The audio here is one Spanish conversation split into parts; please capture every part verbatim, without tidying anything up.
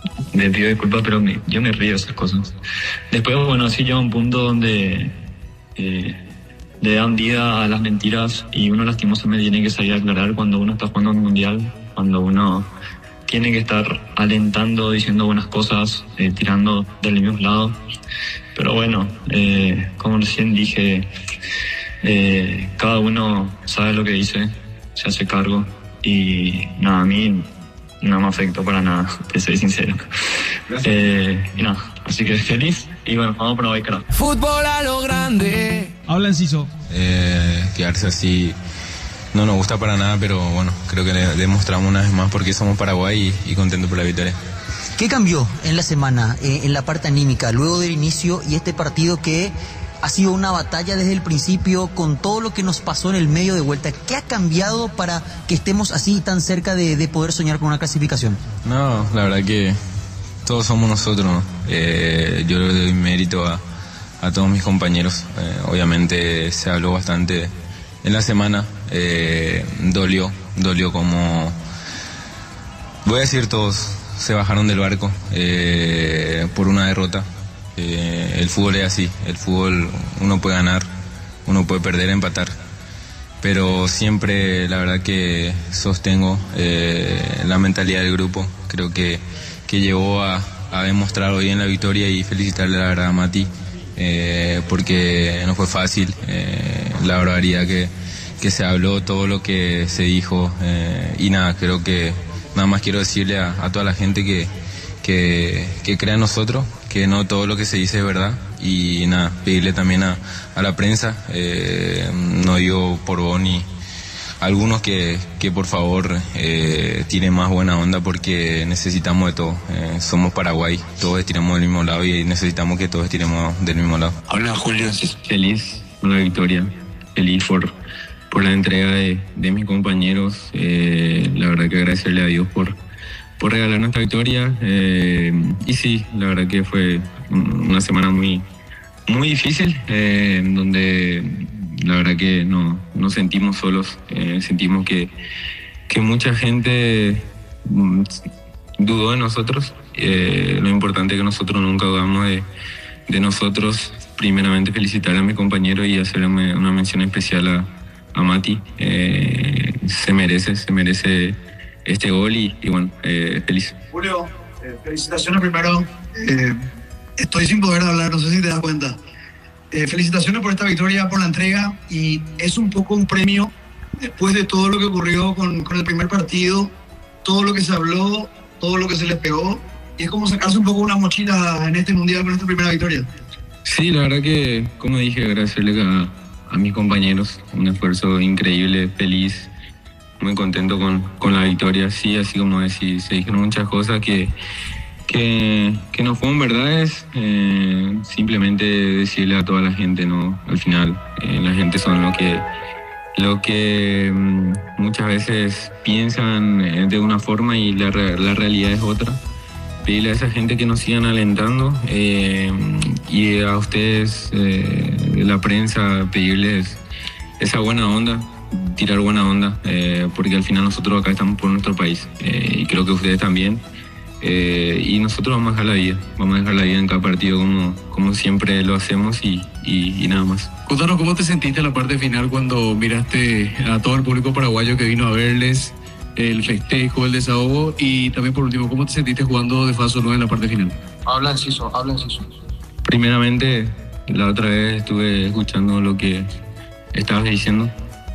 me pido disculpas, pero me, yo me río de esas cosas. Después, bueno, sí llega un punto donde eh, le dan vida a las mentiras y uno lastimosamente tiene que salir a aclarar cuando uno está jugando un mundial, cuando uno tiene que estar alentando, diciendo buenas cosas, eh, tirando del mismo lado. Pero bueno, eh, como recién dije, eh, cada uno sabe lo que dice, se hace cargo y nada, a mí no me afectó para nada, te soy sincero. Eh, y nada, así que feliz y bueno, vamos para Baikara. Fútbol a lo grande. Habla Enciso. Eh, quedarse así no nos gusta para nada, pero bueno, creo que le demostramos una vez más porque somos Paraguay y, y contentos por la victoria. ¿Qué cambió en la semana, eh, en la parte anímica, luego del inicio y este partido que ha sido una batalla desde el principio con todo lo que nos pasó en el medio de vuelta? ¿Qué ha cambiado para que estemos así tan cerca de, de poder soñar con una clasificación? No, la verdad que todos somos nosotros, ¿no? Eh, yo le doy mérito a, a todos mis compañeros. Eh, obviamente se habló bastante en la semana, eh, dolió, dolió como, voy a decir todos, se bajaron del barco eh, por una derrota. Eh, el fútbol es así, el fútbol uno puede ganar, uno puede perder, empatar, pero siempre la verdad que sostengo eh, la mentalidad del grupo. Creo que, que llevó a, a demostrar hoy en la victoria y felicitarle la verdad a Mati eh, porque no fue fácil, eh, la barbaridad que, que se habló, todo lo que se dijo eh, y nada, creo que nada más quiero decirle a, a toda la gente que, que, que crea en nosotros, que no todo lo que se dice es verdad y nada, pedirle también a, a la prensa, eh, no digo por vos ni algunos que, que por favor eh, tiren más buena onda porque necesitamos de todo, eh, somos Paraguay, todos estiramos del mismo lado y necesitamos que todos estiremos del mismo lado. Hola Julio, feliz por la victoria, feliz por, por la entrega de, de mis compañeros, eh, la verdad que agradecerle a Dios por por regalarnos esta victoria eh, y sí, la verdad que fue una semana muy muy difícil eh, donde la verdad que no nos sentimos solos, eh, sentimos que, que mucha gente mm, dudó de nosotros, eh, lo importante es que nosotros nunca dudamos de, de nosotros. Primeramente felicitar a mi compañero y hacerle una mención especial a, a Mati, eh, se merece, se merece este gol y, y bueno, eh, feliz. Julio, eh, felicitaciones primero. Eh, estoy sin poder hablar, no sé si te das cuenta. Eh, felicitaciones por esta victoria, por la entrega, y es un poco un premio después de todo lo que ocurrió con, con el primer partido, todo lo que se habló, todo lo que se les pegó, y es como sacarse un poco una mochila en este mundial con esta primera victoria. Sí, la verdad que, como dije, agradecerle a, a mis compañeros, un esfuerzo increíble, feliz, muy contento con, con la victoria. Sí, así como decir, se dijeron muchas cosas que, que, que no fueron verdades, eh, simplemente decirle a toda la gente, ¿no? Al final, eh, la gente son lo que, lo que um, muchas veces piensan de una forma y la, la realidad es otra. Pedirle a esa gente que nos sigan alentando eh, y a ustedes, eh, de la prensa, pedirles esa buena onda, tirar buena onda, eh, porque al final nosotros acá estamos por nuestro país eh, y creo que ustedes también, eh, y nosotros vamos a dejar la vida, vamos a dejar la vida en cada partido como, como siempre lo hacemos y, y, y nada más. Contanos cómo te sentiste en la parte final cuando miraste a todo el público paraguayo que vino a verles, el festejo, el desahogo, y también por último, ¿cómo te sentiste jugando de Falso nueve en la parte final? Habla Enciso, habla Enciso. Primeramente, la otra vez estuve escuchando lo que estabas diciendo.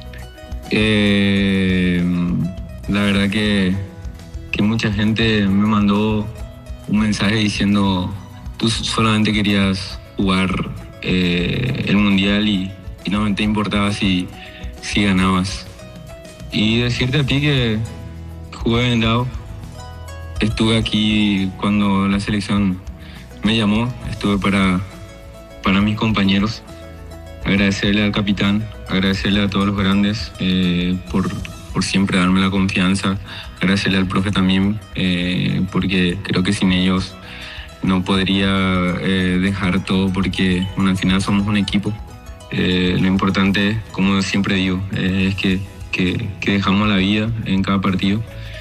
Eh, la verdad que, que mucha gente me mandó un mensaje diciendo tú solamente querías jugar eh, el mundial y, y no te importaba si, si ganabas. Y decirte a ti que jugué vendado, estuve aquí cuando la selección me llamó, estuve para, para mis compañeros, agradecerle al capitán, agradecerle a todos los grandes eh, por, por siempre darme la confianza, agradecerle al profe también, eh, porque creo que sin ellos no podría eh, dejar todo, porque bueno, al final somos un equipo. Eh, lo importante, como siempre digo, eh, es que, que, que dejamos la vida en cada partido.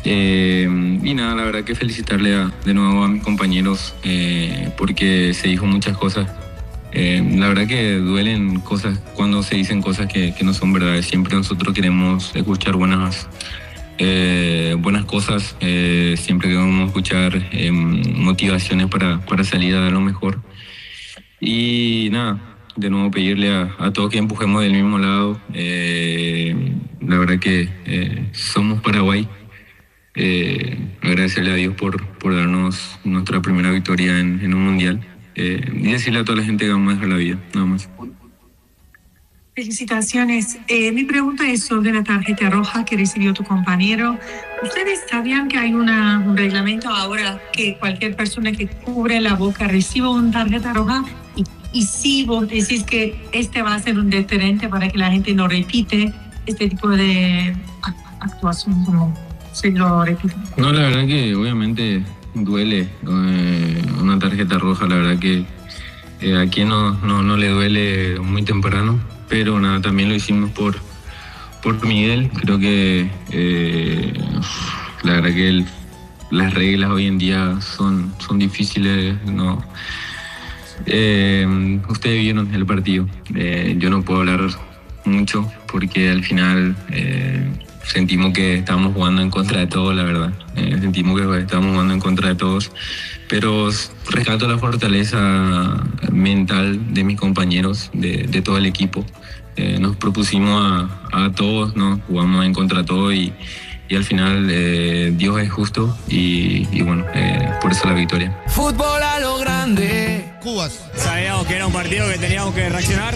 Eh, y nada, la verdad que felicitarle a, de nuevo a mis compañeros eh, porque se dijo muchas cosas. Eh, la verdad que duelen cosas cuando se dicen cosas que, que no son verdades. Siempre nosotros queremos escuchar buenas, eh, buenas cosas, eh, siempre queremos escuchar eh, motivaciones para, para salir a dar lo mejor. Y nada, de nuevo pedirle a, a todos que empujemos del mismo lado. Eh, la verdad que eh, somos Paraguay. Eh, agradecerle a Dios por, por darnos nuestra primera victoria en, en un mundial eh, y decirle a toda la gente que vamos a dejar la vida, nada más. Felicitaciones. Eh, mi pregunta es sobre la tarjeta roja que recibió tu compañero. ¿Ustedes sabían que hay una, un reglamento ahora que cualquier persona que cubre la boca reciba una tarjeta roja? Y, y si vos decís que este va a ser un deterrente para que la gente no repite este tipo de actuación como... Sí, lo repito. No, la verdad que obviamente duele eh, una tarjeta roja, la verdad que eh, a quien no, no, no le duele muy temprano, pero nada, también lo hicimos por, por Miguel. Creo que eh, la verdad que el, las reglas hoy en día son, son difíciles, ¿no? Eh, ustedes vieron el partido, eh, yo no puedo hablar mucho porque al final... Eh, sentimos que estábamos jugando en contra de todos, la verdad. Eh, sentimos que estábamos jugando en contra de todos. Pero rescato la fortaleza mental de mis compañeros, de, de todo el equipo. Eh, nos propusimos a, a todos, ¿no? Jugamos en contra de todos y, y al final eh, Dios es justo y, y bueno, eh, por eso la victoria. Fútbol a lo grande. Cubas. Sabíamos que era un partido que teníamos que reaccionar.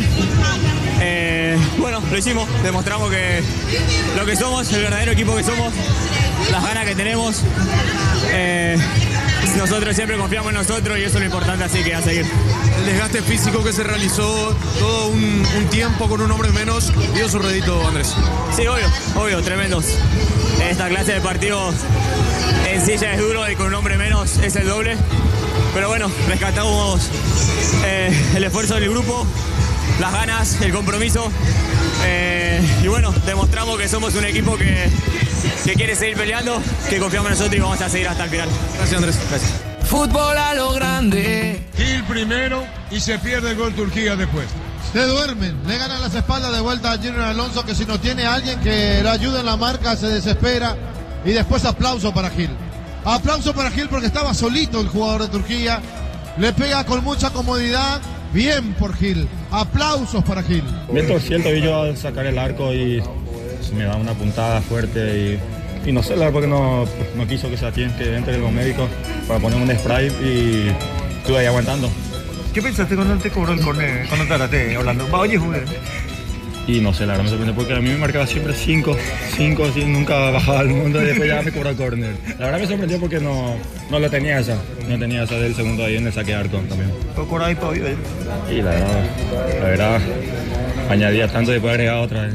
Eh, bueno, lo hicimos, demostramos que lo que somos, el verdadero equipo que somos, las ganas que tenemos. Eh, nosotros siempre confiamos en nosotros y eso es lo importante, así que a seguir. El desgaste físico que se realizó, todo un, un tiempo con un hombre menos, dio su rédito, Andrés. Sí, obvio, obvio, tremendos. Esta clase de partidos en sí ya es duro y con un hombre menos es el doble. Pero bueno, rescatamos eh, el esfuerzo del grupo, las ganas, el compromiso eh, y bueno, demostramos que somos un equipo que, que quiere seguir peleando, que confiamos en nosotros y vamos a seguir hasta el final. Gracias, Andrés. Gracias. Fútbol a lo grande. Gil primero y se pierde el gol Turquía después. Se duermen, le ganan las espaldas de vuelta a Junior Alonso, que si no tiene a alguien que le ayude en la marca se desespera. Y después aplauso para Gil. Aplauso para Gil porque estaba solito el jugador de Turquía. Le pega con mucha comodidad. Bien por Gil. Aplausos para Gil. Me torcí el tobillo al sacar el arco y me da una puntada fuerte y, y no sé, la verdad, porque no, no quiso que se atiende, que entre los médicos para poner un spray y estuve ahí aguantando. ¿Qué pensaste cuando te cobró el córner, cuando te hablando? Oye, jugué. Y no sé, la verdad me sorprendió porque a mí me marcaba siempre cinco, cinco, así, nunca bajaba al mundo y después ya me cobró el córner. La verdad me sorprendió porque no, no lo tenía esa, no tenía esa del segundo ahí en el saque de arco también. ¿Fue por ahí para hoy? Y la verdad, la verdad, añadía tanto y después agregaba otra.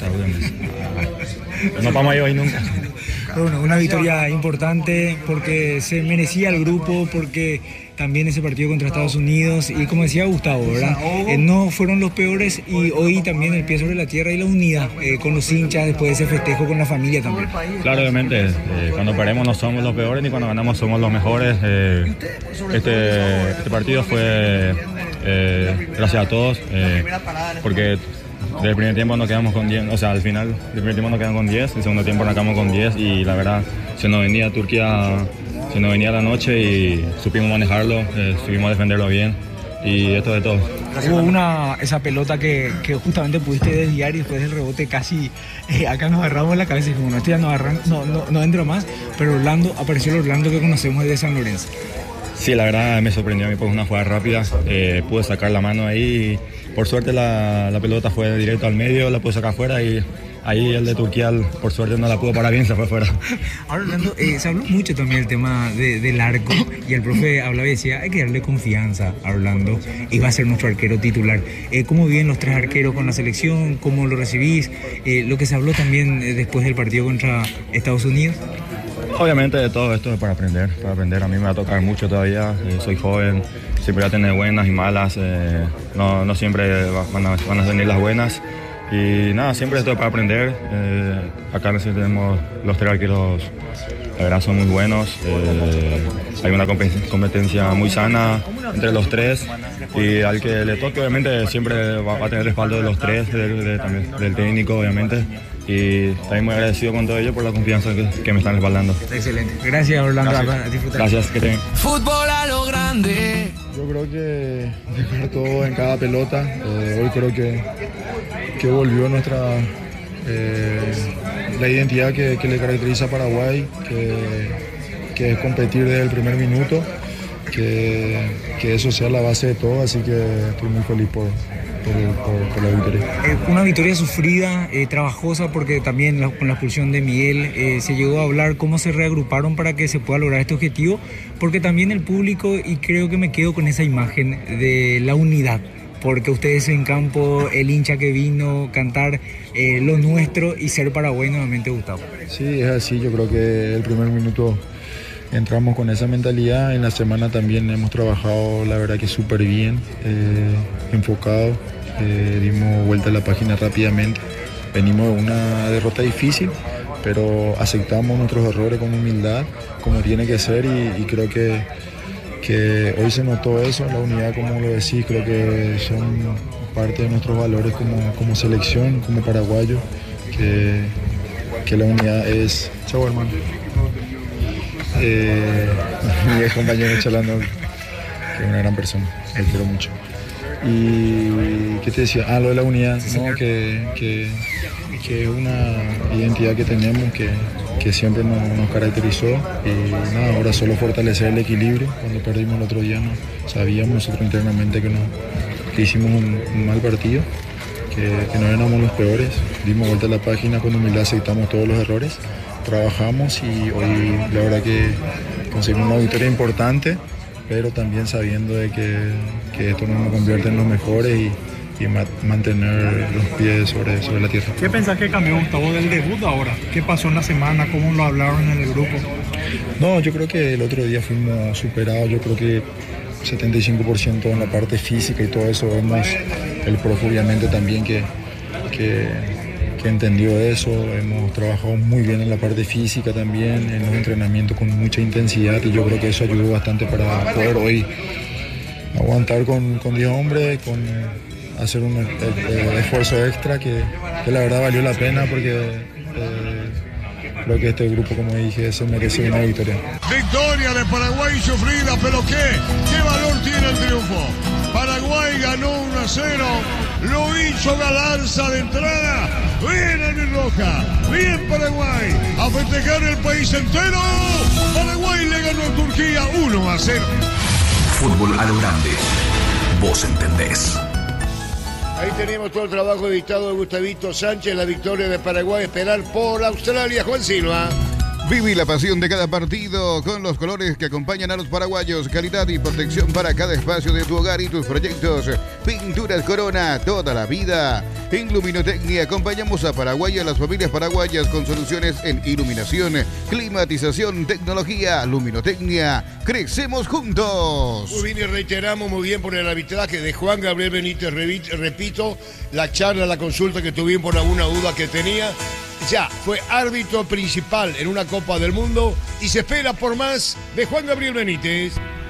No vamos a ir hoy nunca. Bueno, una victoria importante porque se merecía el grupo, porque también ese partido contra Estados Unidos y como decía Gustavo, ¿verdad? Eh, no fueron los peores y hoy también el pie sobre la tierra y la unidad eh, con los hinchas después de ese festejo con la familia también. Claro, obviamente, eh, cuando perdemos no somos los peores ni cuando ganamos somos los mejores. Eh, este, este partido fue eh, gracias a todos eh, porque del primer tiempo nos quedamos con diez, o sea, al final del primer tiempo nos quedamos con diez, el segundo tiempo nos quedamos con diez y la verdad se nos venía Turquía, se nos venía la noche y supimos manejarlo, eh, supimos defenderlo bien y esto de todo. Hubo una, esa pelota que, que justamente pudiste desviar y después del rebote casi eh, acá nos agarramos en la cabeza y dijimos, no, este ya no, agarran, no, no, no entra más, pero Orlando, apareció el Orlando que conocemos de San Lorenzo. Sí, la verdad me sorprendió a mí porque una jugada rápida, eh, pude sacar la mano ahí y por suerte la, la pelota fue directo al medio, la pude sacar afuera y ahí el de Turquía por suerte no la pudo parar bien, se fue afuera. Ahora Orlando, eh, se habló mucho también del tema de, del arco y el profe hablaba y decía, hay que darle confianza a Orlando y va a ser nuestro arquero titular. Eh, ¿Cómo viven los tres arqueros con la selección? ¿Cómo lo recibís? Eh, lo que se habló también eh, después del partido contra Estados Unidos. Obviamente de todo esto es para aprender, para aprender. A mí me va a tocar mucho todavía, eh, soy joven, siempre voy a tener buenas y malas, eh, no, no siempre van a, van a venir las buenas. Y nada, siempre esto es para aprender. Eh, acá tenemos los tres arqueros la verdad son muy buenos. Eh, hay una competencia muy sana entre los tres y al que le toque obviamente siempre va, va a tener respaldo de los tres, de, de, también del técnico obviamente. Y también muy agradecido con todo ello por la confianza que, que me están respaldando. Excelente. Gracias, Orlando. Gracias, disfrutar. Gracias que tengan. Fútbol a lo grande. Yo creo que dejar todo en cada pelota. Eh, hoy creo que, que volvió nuestra eh, la identidad que, que le caracteriza a Paraguay, que, que es competir desde el primer minuto, que, que eso sea la base de todo, así que estoy muy feliz por, por, por, por la victoria. Eh, una victoria sufrida, eh, trabajosa, porque también la, con la expulsión de Miguel eh, se llegó a hablar cómo se reagruparon para que se pueda lograr este objetivo, porque también el público, y creo que me quedo con esa imagen de la unidad, porque ustedes en campo, el hincha que vino, cantar eh, lo nuestro y ser Paraguay nuevamente, Gustavo. Sí, es así, yo creo que el primer minuto entramos con esa mentalidad. En la semana también hemos trabajado, la verdad que súper bien, eh, enfocado, eh, dimos vuelta a la página rápidamente. Venimos de una derrota difícil, pero aceptamos nuestros errores con humildad, como tiene que ser, y, y creo que, que hoy se notó eso, la unidad, como lo decís, creo que son parte de nuestros valores como, como selección, como paraguayos, que, que la unidad es... Chau, hermano. Eh, mi ex compañero charlando, que es una gran persona, lo quiero mucho. Y ¿qué te decía? Ah, lo de la unidad, ¿no? que, que, que es una identidad que tenemos, que, que siempre nos, nos caracterizó, y nada, ahora solo fortalecer el equilibrio. Cuando perdimos el otro día, no sabíamos nosotros internamente que, no, que hicimos un, un mal partido, que, que no éramos los peores, dimos vuelta a la página, con humildad aceptamos todos los errores, trabajamos y hoy la verdad que conseguimos una victoria importante, pero también sabiendo de que, que esto no nos convierte en los mejores y, y ma mantener los pies sobre, sobre la tierra. ¿Qué pensás que cambió, Gustavo, del debut ahora? ¿Qué pasó en la semana? ¿Cómo lo hablaron en el grupo? No, yo creo que el otro día fuimos superados, yo creo que setenta y cinco por ciento en la parte física y todo eso. Vemos el profe obviamente también que... que que entendió eso, hemos trabajado muy bien en la parte física también, en los entrenamientos con mucha intensidad, y yo creo que eso ayudó bastante para poder hoy aguantar con, con diez hombres, con hacer un eh, eh, esfuerzo extra que, que la verdad valió la pena, porque eh, creo que este grupo, como dije, se merece una victoria. Victoria de Paraguay sufrida, pero ¿qué? ¿Qué valor tiene el triunfo? Paraguay ganó uno a cero, lo hizo Galarza de entrada, bien Albirroja, bien Paraguay, a festejar el país entero. Paraguay le ganó a Turquía uno a cero. Fútbol a lo grande, vos entendés. Ahí tenemos todo el trabajo editado de Gustavito Sánchez, la victoria de Paraguay, esperar por Australia. Juan Silva. Viví la pasión de cada partido con los colores que acompañan a los paraguayos. Calidad y protección para cada espacio de tu hogar y tus proyectos. Pinturas Corona, toda la vida. En Luminotecnia acompañamos a Paraguay y a las familias paraguayas con soluciones en iluminación, climatización, tecnología. Luminotecnia, crecemos juntos. Muy bien, y reiteramos muy bien por el arbitraje de Juan Gabriel Benítez. Repito, la charla, la consulta que tuvimos por alguna duda que tenía. Ya fue árbitro principal en una Copa del Mundo y se espera por más de Juan Gabriel Benítez.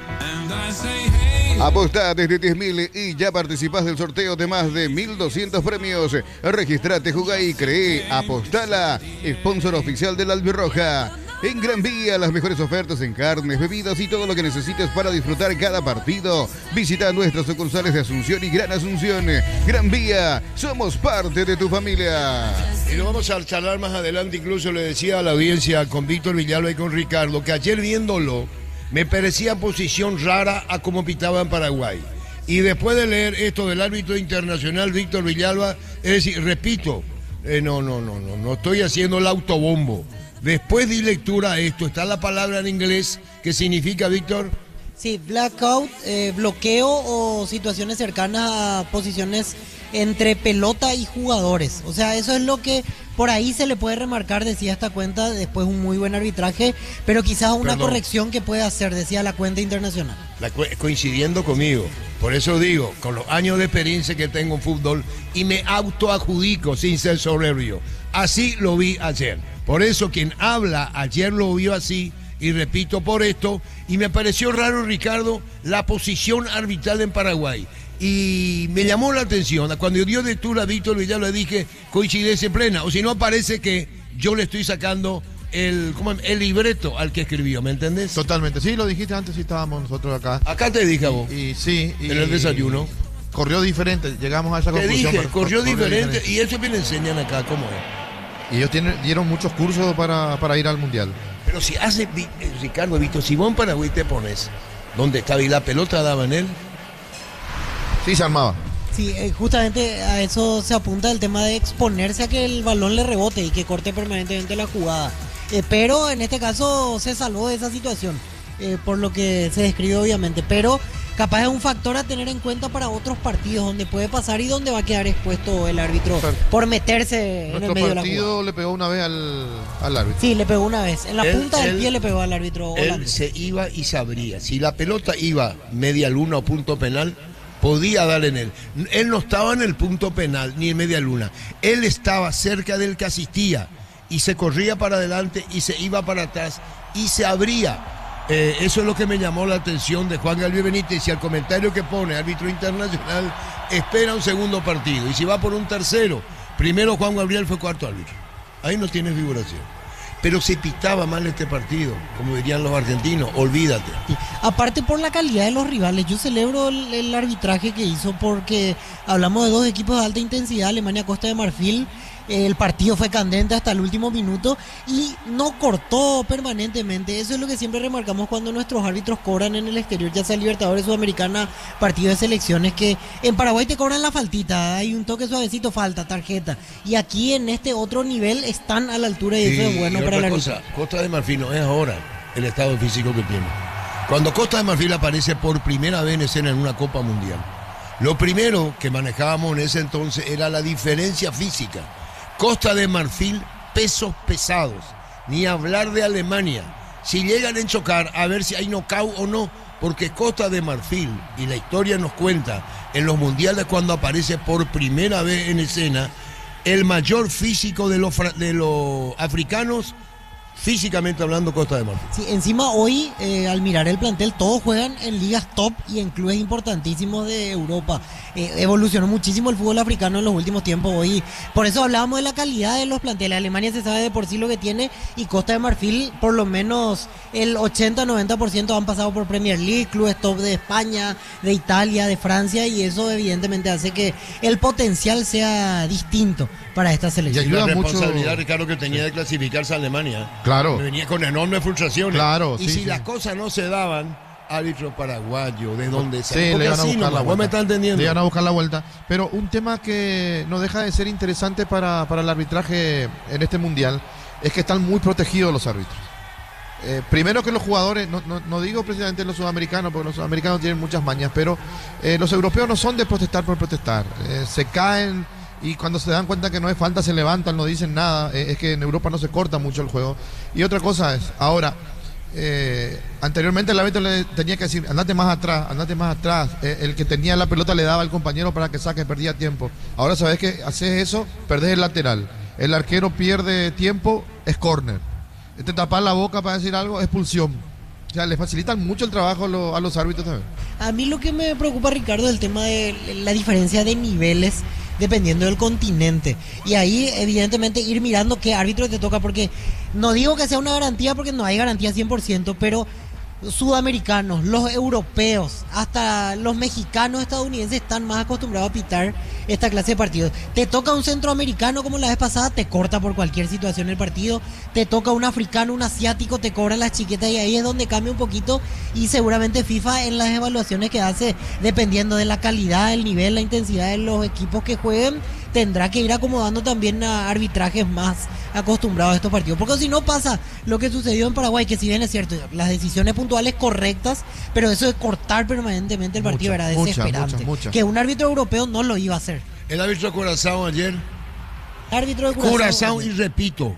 Apostá desde diez mil y ya participás del sorteo de más de mil doscientos premios. Registrate, jugá y cree. Apostala, sponsor oficial de la Albirroja. En Gran Vía, las mejores ofertas en carnes, bebidas y todo lo que necesites para disfrutar cada partido. Visita nuestras sucursales de Asunción y Gran Asunción. Gran Vía, somos parte de tu familia. Y lo vamos a charlar más adelante, incluso le decía a la audiencia con Víctor Villalba y con Ricardo, que ayer viéndolo me parecía posición rara a cómo pitaba en Paraguay. Y después de leer esto del árbitro internacional Víctor Villalba, es decir, repito, eh, no, no, no, no, no estoy haciendo el autobombo. Después di lectura a esto, está la palabra en inglés, ¿qué significa, Víctor? Sí, blackout, eh, bloqueo o situaciones cercanas a posiciones entre pelota y jugadores. O sea, eso es lo que por ahí se le puede remarcar, decía esta cuenta, después un muy buen arbitraje, pero quizás una Perdón. corrección que puede hacer, decía la cuenta internacional. La, coincidiendo conmigo, por eso digo, con los años de experiencia que tengo en fútbol, y me autoadjudico sin ser soberbio. Así lo vi ayer. Por eso quien habla ayer lo vio así, y repito por esto, y me pareció raro, Ricardo, la posición arbitral en Paraguay. Y me llamó la atención, cuando dio lectura a Víctor Villalba, le dije coincidencia plena, o si no parece que yo le estoy sacando el, ¿cómo, el libreto al que escribió, ¿me entendés? Totalmente, sí, lo dijiste antes, sí estábamos nosotros acá. Acá te dije a vos. Y, y sí. Y, en el desayuno. Corrió diferente, llegamos a esa te conclusión. Dije, pero, corrió, corrió diferente, diferente, y eso me lo enseñan acá, ¿cómo es? Y ellos tienen, dieron muchos cursos para, para ir al Mundial. Pero si hace, Ricardo, Víctor, si vos en Paraguay te pones, donde estaba y la pelota daba en él. Sí, se armaba. Sí, eh, justamente a eso se apunta el tema de exponerse a que el balón le rebote y que corte permanentemente la jugada. Eh, pero en este caso se salvó de esa situación, eh, por lo que se describe obviamente. Pero capaz es un factor a tener en cuenta para otros partidos donde puede pasar y donde va a quedar expuesto el árbitro por meterse en el medio de la jugada. Nuestro partido le pegó una vez al, al árbitro. Sí, le pegó una vez. En la él, punta del él, pie le pegó al árbitro holandés. Él se iba y sabría. Si la pelota iba media luna o punto penal, podía dar en él. Él no estaba en el punto penal ni en media luna. Él estaba cerca del que asistía y se corría para adelante y se iba para atrás y se abría. Eh, eso es lo que me llamó la atención de Juan Gabriel Benítez, y al comentario que pone árbitro internacional, espera un segundo partido y si va por un tercero, primero Juan Gabriel fue cuarto árbitro, ahí no tiene figuración, pero se pitaba mal este partido, como dirían los argentinos, olvídate. Sí. Aparte por la calidad de los rivales, yo celebro el, el arbitraje que hizo, porque hablamos de dos equipos de alta intensidad, Alemania, Costa de Marfil. El partido fue candente hasta el último minuto y no cortó permanentemente. Eso es lo que siempre remarcamos cuando nuestros árbitros cobran en el exterior, ya sea Libertadores, Sudamericana, partido de selecciones, que en Paraguay te cobran la faltita, hay un toque suavecito, falta, tarjeta. Y aquí en este otro nivel están a la altura y eso sí, es bueno para la cosa, Costa de Marfil no es ahora el estado físico que tiene. Cuando Costa de Marfil aparece por primera vez en escena en una Copa Mundial, lo primero que manejábamos en ese entonces era la diferencia física. Costa de Marfil, pesos pesados, ni hablar de Alemania. Si llegan a chocar, a ver si hay knockout o no, porque Costa de Marfil, y la historia nos cuenta, en los mundiales cuando aparece por primera vez en escena, el mayor físico de los, de los africanos, físicamente hablando, Costa de Marfil. Sí, encima hoy, eh, al mirar el plantel, todos juegan en ligas top y en clubes importantísimos de Europa. Eh, evolucionó muchísimo el fútbol africano en los últimos tiempos hoy. Por eso hablábamos de la calidad de los planteles. Alemania se sabe de por sí lo que tiene, y Costa de Marfil, por lo menos el ochenta a noventa por ciento han pasado por Premier League, clubes top de España, de Italia, de Francia, y eso evidentemente hace que el potencial sea distinto para esta selección. Y ayuda la responsabilidad, mucho, Ricardo, que tenía de clasificarse a Alemania. Claro. Me venía con enormes frustraciones. Claro, y sí, si sí. las cosas no se daban, árbitro paraguayo, ¿de dónde sí, le iban a buscar no, la vuelta. me está entendiendo. Le iban a buscar la vuelta. Pero un tema que no deja de ser interesante para, para el arbitraje en este mundial es que están muy protegidos los árbitros. Eh, primero que los jugadores, no, no, no digo precisamente los sudamericanos, porque los sudamericanos tienen muchas mañas, pero eh, los europeos no son de protestar por protestar. Eh, se caen y cuando se dan cuenta que no es falta se levantan, no dicen nada. Eh, es que en Europa no se corta mucho el juego. Y otra cosa es, ahora, eh, anteriormente el árbitro le tenía que decir, andate más atrás, andate más atrás. Eh, el que tenía la pelota le daba al compañero para que saque, perdía tiempo. Ahora sabes que haces eso, perdés el lateral. El arquero pierde tiempo, es córner. Te tapar la boca para decir algo, expulsión. O sea, le facilitan mucho el trabajo a los, a los árbitros también. A mí lo que me preocupa, Ricardo, es el tema de la diferencia de niveles dependiendo del continente. Y ahí, evidentemente, ir mirando qué árbitro te toca, porque no digo que sea una garantía, porque no hay garantía cien por ciento, pero sudamericanos, los europeos, hasta los mexicanos, estadounidenses están más acostumbrados a pitar esta clase de partidos. Te toca un centroamericano como la vez pasada, te corta por cualquier situación el partido. Te toca un africano, un asiático, te cobran las chiquetas, y ahí es donde cambia un poquito. Y seguramente FIFA en las evaluaciones que hace, dependiendo de la calidad, el nivel, la intensidad de los equipos que jueguen, tendrá que ir acomodando también a arbitrajes más acostumbrados a estos partidos, porque si no pasa lo que sucedió en Paraguay, que si bien es cierto, las decisiones puntuales correctas, pero eso de cortar permanentemente el partido mucha, era desesperante, mucha, mucha. Que un árbitro europeo no lo iba a hacer. El árbitro de Curazao ayer, árbitro de Curazao, Curazao y repito,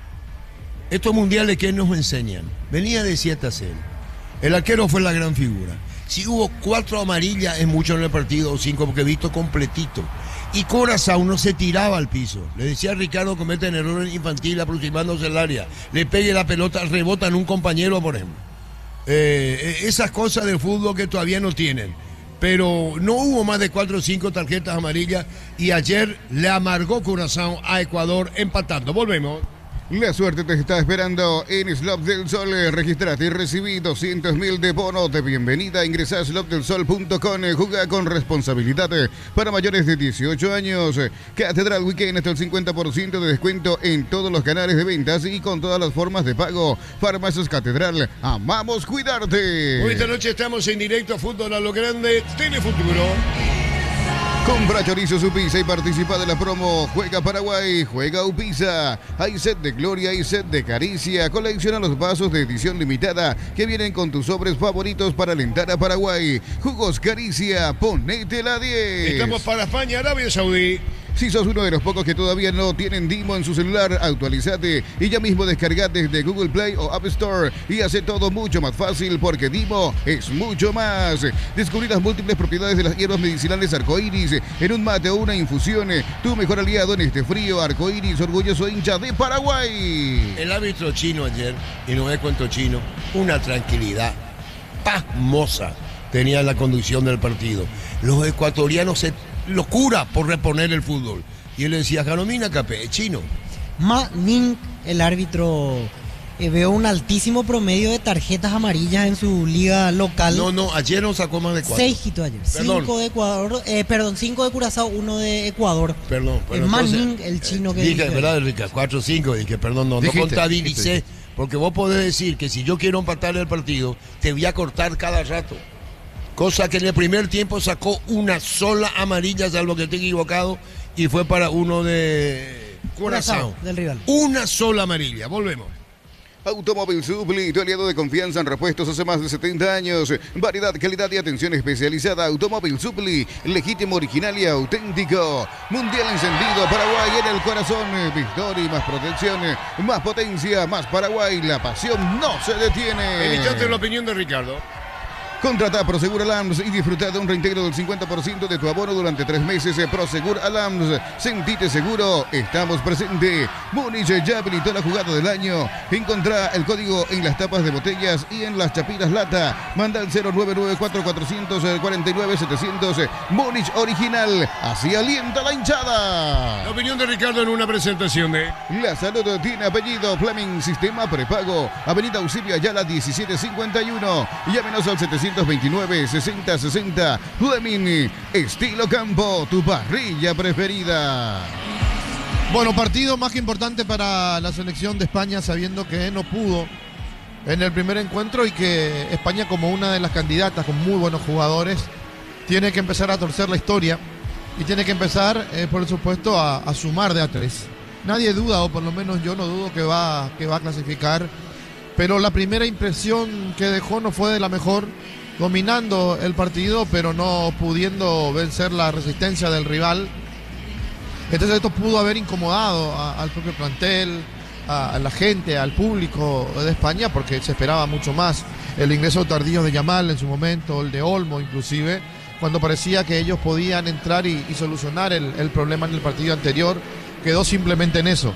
estos mundiales que nos enseñan, venía de siete a cero, el arquero fue la gran figura. Si hubo cuatro amarillas es mucho en el partido, o cinco, porque he visto completito. Y Curazao no se tiraba al piso. Le decía a Ricardo, cometen error infantil aproximándose al área. Le pegue la pelota, rebota en un compañero, por ejemplo. Eh, esas cosas del fútbol que todavía no tienen. Pero no hubo más de cuatro o cinco tarjetas amarillas y ayer le amargó Curazao a Ecuador empatando. Volvemos. La suerte te está esperando en Slop del Sol. Registrate y recibí doscientos mil de bono de bienvenida. Ingresa a slop del sol punto com. Juega con responsabilidad para mayores de dieciocho años. Catedral Weekend hasta el cincuenta por ciento de descuento en todos los canales de ventas y con todas las formas de pago. Farmacias Catedral. Amamos cuidarte. Hoy esta noche estamos en directo a Fútbol a lo Grande. Telefuturo. Compra chorizo Upisa y participa de la promo Juega Paraguay, Juega Upisa. Hay set de gloria y set de caricia. Colecciona los vasos de edición limitada que vienen con tus sobres favoritos para alentar a Paraguay. Jugos Caricia, ponete la diez. Estamos para España, Arabia Saudí. Si sos uno de los pocos que todavía no tienen Dimo en su celular, actualizate y ya mismo descargate desde Google Play o App Store y hace todo mucho más fácil porque Dimo es mucho más. Descubrí las múltiples propiedades de las hierbas medicinales arcoíris en un mate o una infusión. Tu mejor aliado en este frío, arcoíris, orgulloso hincha de Paraguay. El árbitro chino ayer, y no es cuento chino, una tranquilidad pasmosa tenía la conducción del partido. Los ecuatorianos se locura por reponer el fútbol. Y él le decía, Jaromina Capé, chino. Ma Ning, el árbitro, eh, veo un altísimo promedio de tarjetas amarillas en su liga local. No, no, ayer no sacó más de cuatro. Seis quitó ayer. Perdón. Cinco de Ecuador, eh, perdón, cinco de Curazao, uno de Ecuador. Perdón, El Ma Ning, el chino que dije, dije. ¿verdad, Enrique? Cuatro, cinco, dije, perdón, no, Dijiste, no contabilicé. dijiste. Porque vos podés decir que si yo quiero empatar el partido, te voy a cortar cada rato. Cosa que en el primer tiempo sacó una sola amarilla, salvo que esté equivocado, y fue para uno de Curazao. Del rival. Una sola amarilla. Volvemos. Automóvil Supli, tu aliado de confianza en repuestos hace más de setenta años. Variedad, calidad y atención especializada. Automóvil Supli, legítimo, original y auténtico. Mundial encendido, Paraguay en el corazón. Victoria, más protección, más potencia, más Paraguay. La pasión no se detiene. Evitate la opinión de Ricardo. Contrata Prosegur Alarms y disfruta de un reintegro del cincuenta por ciento de tu abono durante tres meses. Prosegur Alarms, sentite seguro, estamos presentes. Múnich ya habilitó la jugada del año. Encontrá el código en las tapas de botellas y en las chapitas lata. Manda al cero nueve nueve cuatro cuatro cuatro nueve siete cero cero. Múnich original, así alienta la hinchada. La opinión de Ricardo en una presentación de... La salud tiene apellido Fleming, sistema prepago. Avenida Auxilio Ayala diecisiete cincuenta y uno. Llámenos al setecientos veintinueve sesenta sesenta. Fleming, estilo campo, tu parrilla preferida. Bueno, partido más que importante para la selección de España, sabiendo que no pudo en el primer encuentro y que España, como una de las candidatas con muy buenos jugadores, tiene que empezar a torcer la historia y tiene que empezar, eh, por supuesto, a, a sumar de a tres. Nadie duda, o por lo menos yo no dudo que va, que va a clasificar, pero la primera impresión que dejó no fue de la mejor, dominando el partido, pero no pudiendo vencer la resistencia del rival. Entonces esto pudo haber incomodado a, al propio plantel, a, a la gente, al público de España, porque se esperaba mucho más. El ingreso tardío de Yamal en su momento, el de Olmo inclusive, cuando parecía que ellos podían entrar y, y solucionar el, el problema en el partido anterior, quedó simplemente en eso,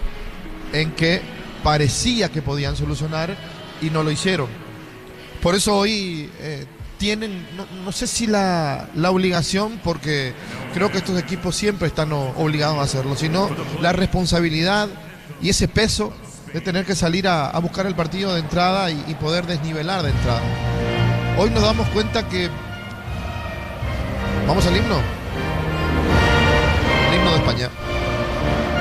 en que parecía que podían solucionar y no lo hicieron. Por eso hoy eh, tienen, no, no sé si la, la obligación, porque creo que estos equipos siempre están o, obligados a hacerlo, sino la responsabilidad y ese peso de tener que salir a, a buscar el partido de entrada y, y poder desnivelar de entrada. Hoy nos damos cuenta que... ¿Vamos al himno?